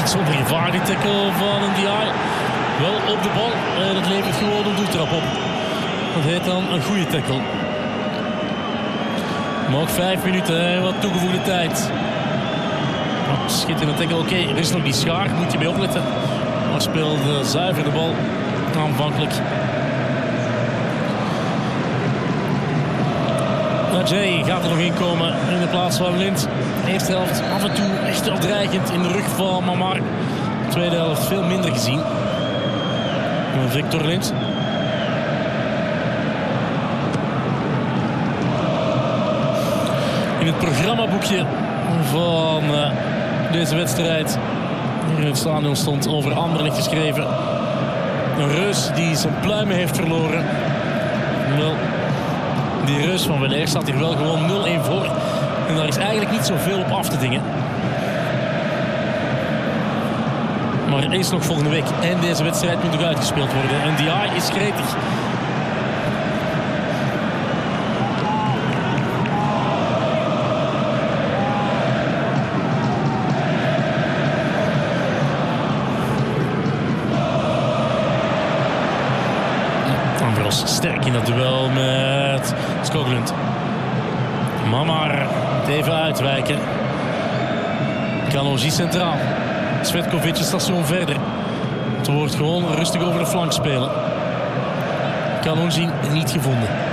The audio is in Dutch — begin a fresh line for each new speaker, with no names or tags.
niet zonder gevaar, die tackle van een DI. Wel op de bal en het levert gewoon een doeltrap op. Dat heet dan een goede tackle. Nog 5 minuten, wat toegevoegde tijd. Schitterende tackle. Oké, er is nog die schaar, moet je mee opletten. Maar speelde zuiver de bal aanvankelijk. Jay gaat er nog in komen in de plaats van Lind. Eerste helft af en toe echt wel dreigend in de rug van Mamar. Tweede helft veel minder gezien. Victor Lind. In het programmaboekje van deze wedstrijd hier in het stadion stond over Anderlecht geschreven. Een reus die zijn pluimen heeft verloren. Wel, die reus van Weleer staat hier wel gewoon 0-1 voor. En daar is eigenlijk niet zoveel op af te dingen. Maar er is nog volgende week. En deze wedstrijd moet nog uitgespeeld worden. En DI is gretig. Ambros sterk in dat duel met Skoglund. Mamar even uitwijken. Kalonji centraal. Svetkovic een station verder. Het wordt gewoon rustig over de flank spelen. Kalonji niet gevonden.